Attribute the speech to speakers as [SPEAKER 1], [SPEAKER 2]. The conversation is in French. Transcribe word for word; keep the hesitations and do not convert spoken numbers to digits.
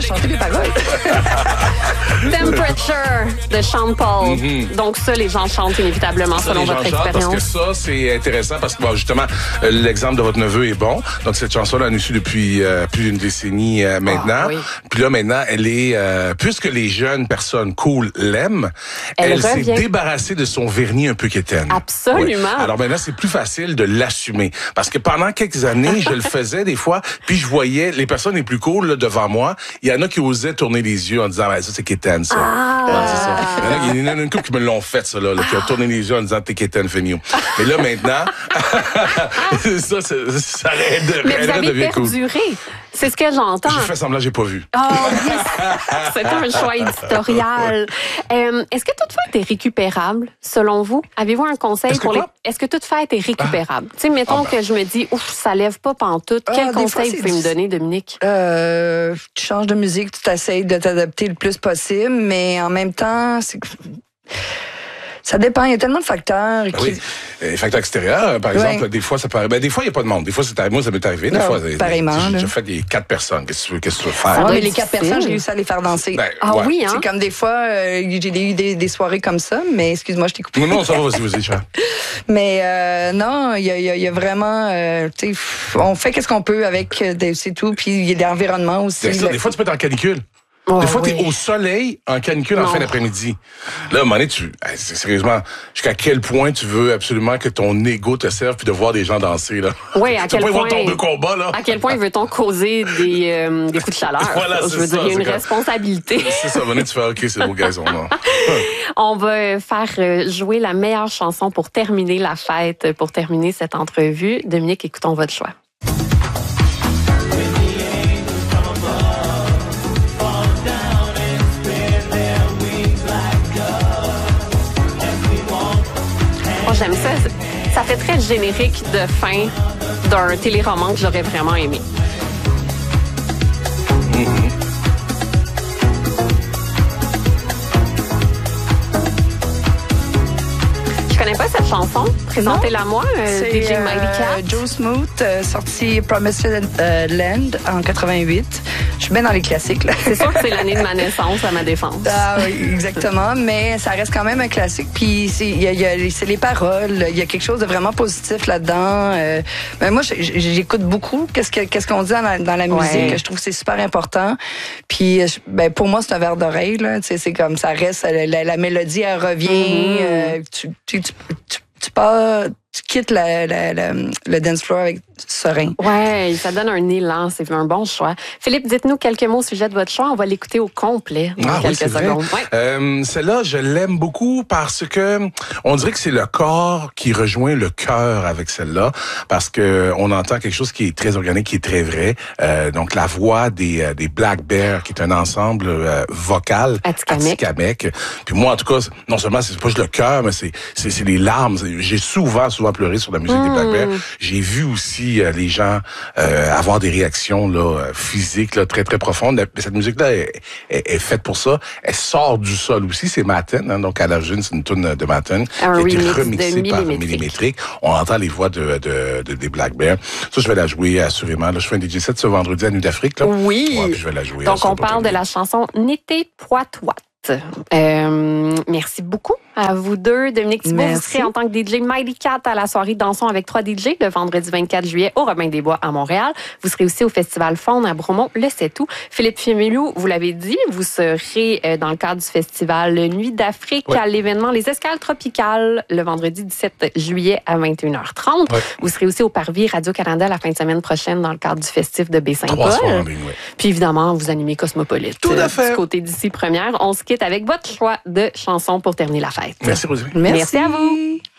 [SPEAKER 1] chanter les paroles.
[SPEAKER 2] Temperature de Sean Paul. Mm-hmm. Donc ça, les gens chantent inévitablement ça, selon votre expérience.
[SPEAKER 3] Parce que ça, c'est intéressant parce que bon, justement, euh, l'exemple de votre neveu est bon. Donc cette chanson-là, elle nous suit depuis euh, plus d'une décennie euh, maintenant. Ah, oui. Puis là, maintenant, elle est... Euh, puisque les jeunes personnes cool l'aiment, elle, elle s'est débarrassée de son vernis un peu quétaine.
[SPEAKER 2] Absolument.
[SPEAKER 3] Oui. Alors maintenant, c'est plus facile de l'assumer. Parce que pendant quelques années, je le faisais des fois, puis je voyais les personnes les plus cool là, devant moi, il y en a qui osaient tourner les yeux en disant ah, « ça, c'est quétaine, ça.
[SPEAKER 2] Ah. »
[SPEAKER 3] ouais, c'est ça. Maintenant, il y en a une couple qui me l'ont fait, ça, là, là, qui ont tourné les yeux en disant « t'es quétaine, fais mieux. » Mais là, maintenant, ça, ça, ça aiderait de bien cool.
[SPEAKER 2] C'est ce que j'entends.
[SPEAKER 3] J'ai fait semblant, j'ai pas vu.
[SPEAKER 2] Oh, yes. C'était un choix éditorial. Euh, est-ce que toute fête est récupérable, selon vous? Avez-vous un conseil
[SPEAKER 3] est-ce
[SPEAKER 2] pour
[SPEAKER 3] les...
[SPEAKER 2] Est-ce que toute fête est récupérable? Ah. Tu sais, mettons ah ben. que je me dis, ouf, ça lève pas pantoute. Ah, Quel conseil vous pouvez du... me donner, Dominique?
[SPEAKER 1] Euh, tu changes de musique, tu t'essayes de t'adapter le plus possible, mais en même temps, c'est... Ça dépend, il y a tellement de facteurs. Qui...
[SPEAKER 3] Oui, les facteurs extérieurs, par exemple, ouais. des fois, ça paraît. Ben, des fois, il n'y a pas de monde. Des fois, c'est moi, ça m'est arrivé. Des non, fois,
[SPEAKER 1] pareillement.
[SPEAKER 3] J'ai fait des quatre personnes. Qu'est-ce que tu veux, qu'est-ce que tu veux faire?
[SPEAKER 1] Ah, mais les quatre personnes, j'ai réussi à les faire danser.
[SPEAKER 3] Ben,
[SPEAKER 2] ah
[SPEAKER 3] ouais.
[SPEAKER 2] oui, hein?
[SPEAKER 1] C'est comme des fois, euh, j'ai eu des, des soirées comme ça, mais excuse-moi, je t'ai coupé.
[SPEAKER 3] Non, non, ça va, vas-y, vas-y, Charles.
[SPEAKER 1] Mais euh, non, il y a, y, y a vraiment, euh, tu sais, on fait qu'est-ce qu'on peut avec, c'est tout. Puis il y a des environnements aussi.
[SPEAKER 3] Ça, des fois, tu peux être en canicule. Oh, des fois, oui. t'es au soleil, en canicule, non. en fin d'après-midi. Là, à un moment donné, tu, sérieusement, jusqu'à quel point tu veux absolument que ton ego te serve puis de voir des gens danser, là?
[SPEAKER 2] Oui, à quel point.
[SPEAKER 3] Ton deux combats, là.
[SPEAKER 2] À quel point veut-on causer des, euh, des coups de chaleur?
[SPEAKER 3] Voilà,
[SPEAKER 2] je veux
[SPEAKER 3] ça,
[SPEAKER 2] dire, il y a une
[SPEAKER 3] comme...
[SPEAKER 2] responsabilité.
[SPEAKER 3] C'est ça, venez, tu fais, OK, c'est beau gazon, là.
[SPEAKER 2] On va faire jouer la meilleure chanson pour terminer la fête, pour terminer cette entrevue. Dominique, écoutons votre choix. Oh, j'aime ça. Ça fait très générique de fin d'un téléroman que j'aurais vraiment aimé. Mm-hmm. Je connais pas cette chanson. Présentez-la moi, euh, D J Mighty Cat.
[SPEAKER 1] Euh, Joe Smooth, euh, sorti Promised euh, Land en quatre-vingt-huit. Je suis bien dans les classiques, là.
[SPEAKER 2] C'est sûr que c'est l'année de ma naissance, à ma défense.
[SPEAKER 1] Ah oui, exactement. Mais ça reste quand même un classique. Puis c'est, y a, y a, c'est les paroles. Il y a quelque chose de vraiment positif là-dedans. Euh, ben moi, j'écoute beaucoup qu'est-ce, que, qu'est-ce qu'on dit dans la, dans la musique. Ouais. Je trouve que c'est super important. Puis ben, pour moi, c'est un verre d'oreille. Là. Tu sais, c'est comme ça reste. La, la, la mélodie, elle revient. Mm-hmm. Euh, tu, tu, tu, tu, tu pars... Tu quittes la, la, la, le dance floor avec serein.
[SPEAKER 2] Oui, ça donne un élan. C'est un bon choix. Philippe, dites-nous quelques mots au sujet de votre choix. On va l'écouter au complet dans ah, quelques oui, secondes. Ouais.
[SPEAKER 3] Euh, celle-là, je l'aime beaucoup parce que on dirait que c'est le corps qui rejoint le cœur avec celle-là, parce que on entend quelque chose qui est très organique, qui est très vrai. Euh, donc la voix des, des Black Bear, qui est un ensemble euh, vocal atikamekw. Puis moi, en tout cas, non seulement c'est pas juste le cœur, mais c'est c'est, c'est les larmes. J'ai souvent, souvent pleuré sur la musique mmh. des Black Bear. J'ai vu aussi euh, les gens euh, avoir des réactions là physiques là très très profondes. Mais cette musique-là est, est, est faite pour ça. Elle sort du sol aussi. C'est Matten, hein, donc à l'origine c'est une tune de Matten qui a été remixée par Millimétrique. On entend les voix de, de, de des Black Bear. Ça, je vais la jouer assurément. Là, je fais un D J set ce vendredi à Nuit d'Afrique. Là.
[SPEAKER 2] Oui.
[SPEAKER 3] Ouais, puis je vais la jouer.
[SPEAKER 2] Donc on parle de la chanson N'était Poitois. Euh, merci beaucoup à vous deux. Dominique Thibault, vous serez en tant que D J Mighty Cat à la soirée Dansons avec trois D J le vendredi vingt-quatre juillet au Robin-des-Bois à Montréal. Vous serez aussi au Festival Faune à Bromont, le sept août. Philippe Fiamilou, vous l'avez dit, vous serez dans le cadre du festival Nuit d'Afrique oui. à l'événement Les Escales Tropicales le vendredi dix-sept juillet à vingt et une heures trente. Oui. Vous serez aussi au Parvis Radio-Canada la fin de semaine prochaine dans le cadre du festif de Baie-Saint-Paul. Oui. Puis évidemment, vous animez Cosmopolite.
[SPEAKER 3] Tout à fait.
[SPEAKER 2] Du côté d'ici première. On se quitte avec votre choix de chanson pour terminer la fête.
[SPEAKER 3] Merci, Rosie.
[SPEAKER 1] Merci,
[SPEAKER 2] Merci à vous.